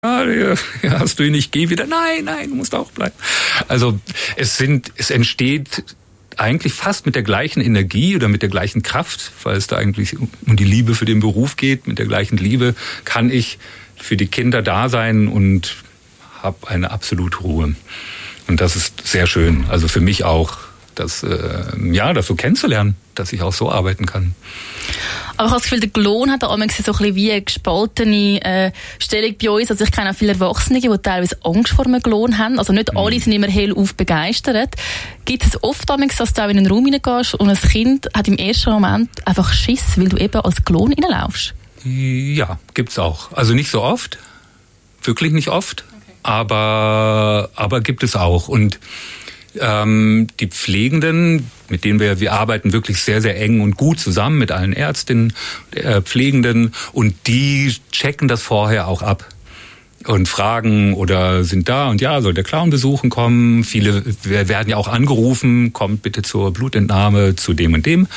ja, hast du ihn nicht, geh wieder. Nein, du musst auch bleiben. Also es entsteht eigentlich fast mit der gleichen Energie oder mit der gleichen Kraft, weil es da eigentlich um die Liebe für den Beruf geht. Mit der gleichen Liebe kann ich für die Kinder da sein und habe eine absolute Ruhe. Und das ist sehr schön. Also für mich auch, das so kennenzulernen, dass ich auch so arbeiten kann. Aber ich habe das Gefühl, der Klon hat da so ein bisschen wie eine gespaltene Stellung bei uns. Also ich kenne auch viele Erwachsene, die teilweise Angst vor einem Klon haben. Also nicht alle sind immer hellauf begeistert. Gibt es oft, dass du auch in einen Raum hineingehst und ein Kind hat im ersten Moment einfach Schiss, weil du eben als Klon reinlaufst? Ja, gibt's auch. Also nicht so oft, wirklich nicht oft, okay. aber gibt es auch. Und die Pflegenden, mit denen wir arbeiten wirklich sehr, sehr eng und gut zusammen mit allen Ärztinnen, Pflegenden, und die checken das vorher auch ab und fragen oder sind da und ja, soll der Clown besuchen kommen. Viele werden ja auch angerufen, kommt bitte zur Blutentnahme zu dem und dem.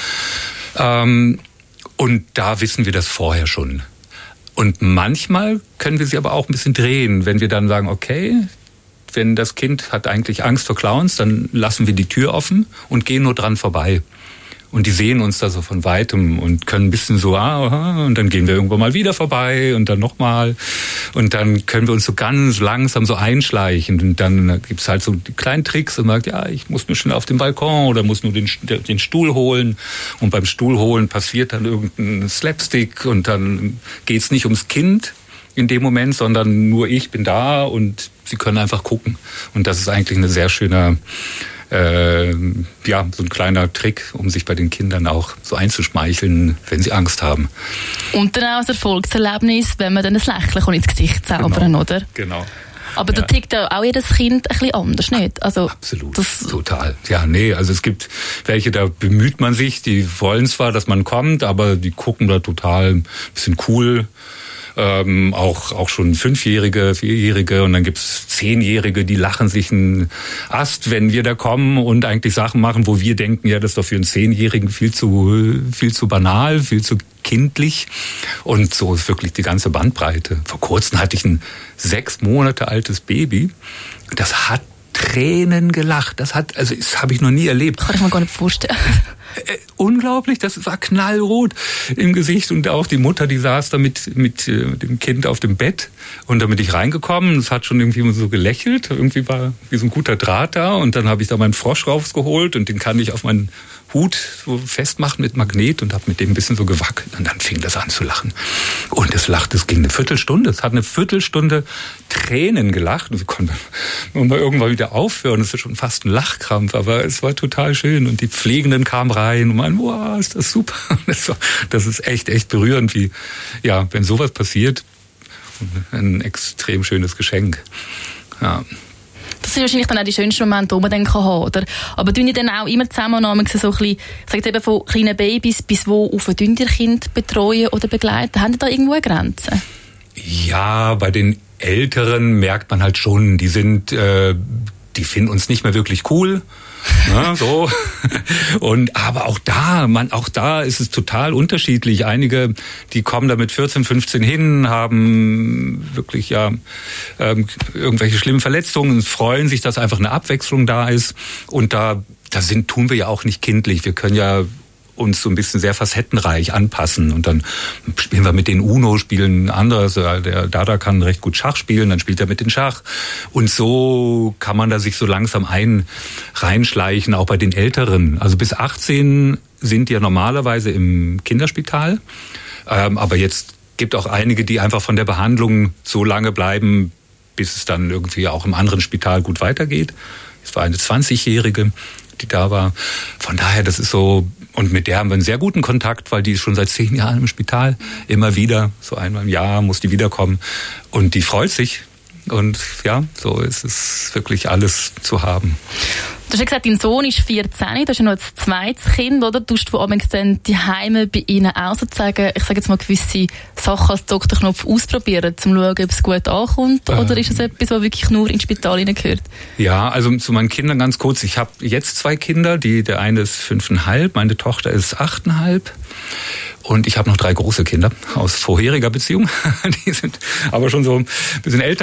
Und da wissen wir das vorher schon. Und manchmal können wir sie aber auch ein bisschen drehen, wenn wir dann sagen, okay, wenn das Kind hat eigentlich Angst vor Clowns, dann lassen wir die Tür offen und gehen nur dran vorbei. Und die sehen uns da so von Weitem und können ein bisschen so, und dann gehen wir irgendwann mal wieder vorbei und dann nochmal. Und dann können wir uns so ganz langsam so einschleichen. Und dann gibt's halt so die kleinen Tricks und man sagt, ja, ich muss nur schnell auf den Balkon oder muss nur den Stuhl holen. Und beim Stuhl holen passiert dann irgendein Slapstick und dann geht's nicht ums Kind in dem Moment, sondern nur ich bin da und sie können einfach gucken. Und das ist eigentlich eine sehr schöne, so ein kleiner Trick, um sich bei den Kindern auch so einzuschmeicheln, wenn sie Angst haben. Und dann auch das Erfolgserlebnis, wenn man dann ein Lächeln ins Gesicht zaubern, oder? Genau. Aber da tickt ja auch jedes Kind ein bisschen anders, nicht? Also, absolut, total. Ja, also es gibt welche, da bemüht man sich, die wollen zwar, dass man kommt, aber die gucken da total ein bisschen cool. Auch schon 5-Jährige, 4-Jährige und dann gibt's 10-Jährige, die lachen sich einen Ast, wenn wir da kommen und eigentlich Sachen machen, wo wir denken, ja, das ist doch für einen 10-Jährigen viel zu banal, viel zu kindlich. Und so ist wirklich die ganze Bandbreite. Vor kurzem hatte ich ein 6 Monate altes Baby, das hat Tränen gelacht. Das habe ich noch nie erlebt. Kann ich mir gar nicht vorstellen. Unglaublich, das war knallrot im Gesicht und auch die Mutter, die saß da mit dem Kind auf dem Bett und da bin ich reingekommen, es hat schon irgendwie so gelächelt, irgendwie war wie so ein guter Draht da und dann habe ich da meinen Frosch rausgeholt und den kann ich auf meinen Hut so festmachen mit Magnet und habe mit dem ein bisschen so gewackelt und dann fing das an zu lachen. Und es ging eine Viertelstunde, es hat eine Viertelstunde Tränen gelacht und wir konnten irgendwann wieder aufhören, es ist schon fast ein Lachkrampf, aber es war total schön und die Pflegenden kamen rein und meinen, wow, ist das super. Das ist echt, echt berührend, wenn sowas passiert, ein extrem schönes Geschenk. Ja. Das sind wahrscheinlich dann auch die schönsten Momente, die man dann haben kann, oder? Aber tun ihr dann auch immer zusammen so ein bisschen, sagt eben von kleinen Babys bis wo auf ein Kind betreuen oder begleiten? Haben die da irgendwo eine Grenze? Ja, bei den Älteren merkt man halt schon, die finden uns nicht mehr wirklich cool. Ja, so. Aber auch da ist es total unterschiedlich. Einige, die kommen da mit 14, 15 hin, haben wirklich irgendwelche schlimmen Verletzungen, freuen sich, dass einfach eine Abwechslung da ist. Und tun wir ja auch nicht kindlich. Wir können ja uns so ein bisschen sehr facettenreich anpassen und dann spielen wir mit den Uno, spielen anders. Der Dada kann recht gut Schach spielen, dann spielt er mit den Schach und so kann man da sich so langsam reinschleichen, auch bei den Älteren. Also bis 18 sind die ja normalerweise im Kinderspital, aber jetzt gibt auch einige, die einfach von der Behandlung so lange bleiben, bis es dann irgendwie auch im anderen Spital gut weitergeht. Es war eine 20-Jährige, die da war. Von daher, das ist so. Und mit der haben wir einen sehr guten Kontakt, weil die ist schon seit 10 Jahren im Spital. Immer wieder, so einmal im Jahr muss die wiederkommen. Und die freut sich. Und ja, so ist es wirklich alles zu haben. Du hast ja gesagt, dein Sohn ist 14, du hast ja noch ein zweites Kind, oder? Tust du dann die Heime bei ihnen auch sozusagen, ich sage jetzt mal, gewisse Sachen als Dr. Knopf ausprobieren, um zu schauen, ob es gut ankommt? Oder ist es etwas, was wirklich nur ins Spital hineingehört? Ja, also zu meinen Kindern ganz kurz. Ich habe jetzt 2 Kinder. Der eine ist 5,5, meine Tochter ist 8,5. Und ich habe noch 3 große Kinder aus vorheriger Beziehung. Die sind aber schon so ein bisschen älter.